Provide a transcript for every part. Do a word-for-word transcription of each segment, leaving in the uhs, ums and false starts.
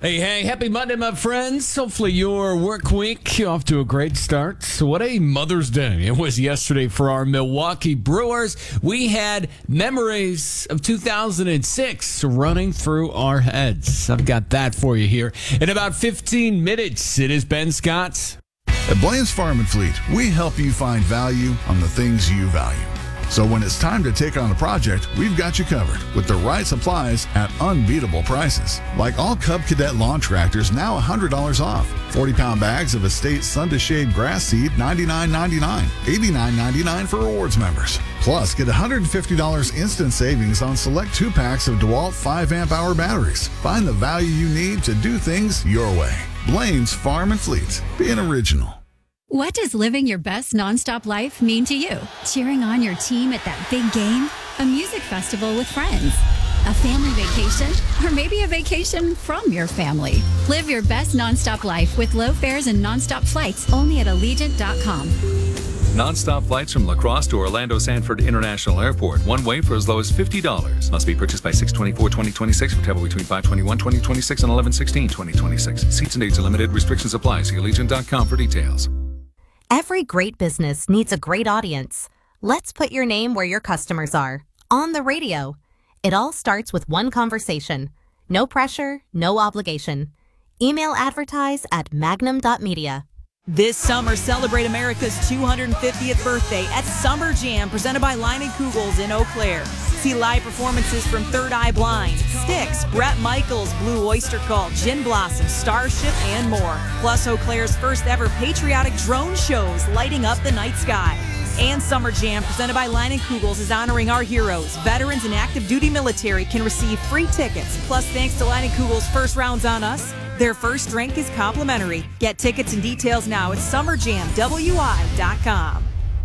Hey, hey, happy Monday, my friends. Hopefully your work week off to a great start. So what a Mother's Day it was yesterday for our Milwaukee Brewers. We had memories of two thousand six running through our heads. I've got that for you here. In about fifteen minutes, it is Ben Scott. At Blaine's Farm and Fleet, we help you find value on the things you value. So when it's time to take on a project, we've got you covered with the right supplies at unbeatable prices. Like all Cub Cadet lawn tractors, now one hundred dollars off. forty-pound bags of Estate Sun to Shade grass seed, ninety-nine ninety-nine. eighty-nine ninety-nine for rewards members. Plus, get one hundred fifty dollars instant savings on select two-packs of DeWalt five amp hour batteries. Find the value you need to do things your way. Blaine's Farm and Fleet. Being original. What does living your best nonstop life mean to you? Cheering on your team at that big game? A music festival with friends? A family vacation? Or maybe a vacation from your family? Live your best nonstop life with low fares and nonstop flights only at Allegiant dot com. Non-stop flights from La Crosse to Orlando Sanford International Airport. One way for as low as fifty dollars. Must be purchased by six twenty-four twenty twenty-six for travel between five twenty-one twenty twenty-six and eleven sixteen twenty twenty-six. Seats and dates are limited. Restrictions apply. See Allegiant dot com for details. Every great business needs a great audience. Let's put your name where your customers are. On the radio. It all starts with one conversation. No pressure, no obligation. Email advertise at magnum dot media. This summer, celebrate America's two hundred fiftieth birthday at Summer Jam, presented by Line and Kugels in Eau Claire. See live performances from Third Eye Blind, Styx, Bret Michaels, Blue Oyster Cult, Gin Blossom, Starship, and more. Plus Eau Claire's first ever patriotic drone shows lighting up the night sky. And Summer Jam, presented by Line and Kugels, is honoring our heroes. Veterans and active duty military can receive free tickets. Plus, thanks to Line and Kugels' first rounds on us, their first drink is complimentary. Get tickets and details now at summer jam w i dot com.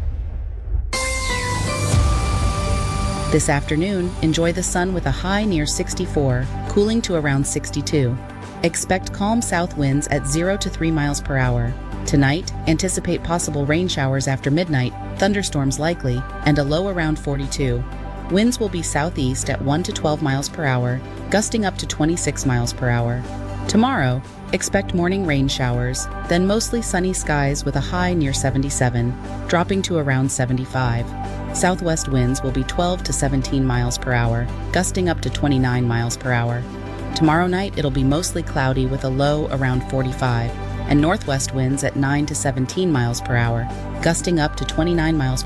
This afternoon, enjoy the sun with a high near sixty-four, cooling to around sixty-two. Expect calm south winds at zero to three miles per hour. Tonight, anticipate possible rain showers after midnight, thunderstorms likely, and a low around forty-two. Winds will be southeast at one to twelve miles per hour, gusting up to twenty-six miles per hour. Tomorrow, expect morning rain showers, then mostly sunny skies with a high near seventy-seven, dropping to around seventy-five. Southwest winds will be twelve to seventeen miles per hour, gusting up to twenty-nine miles per hour. Tomorrow night, it'll be mostly cloudy with a low around forty-five, and northwest winds at nine to seventeen miles per hour, gusting up to twenty-nine miles